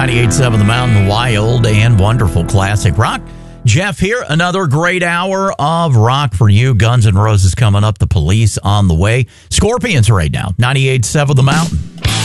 98.7 The Mountain, wild and wonderful classic rock. Jeff here, another great hour of rock for you. Guns N' Roses coming up, The Police on the way. Scorpions right now, 98.7 The Mountain.